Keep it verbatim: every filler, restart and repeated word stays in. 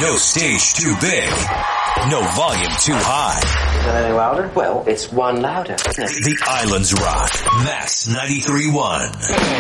No stage too big. No volume too high. Is that any louder? Well, it's one louder. The Islands Rock. Max ninety-three point one.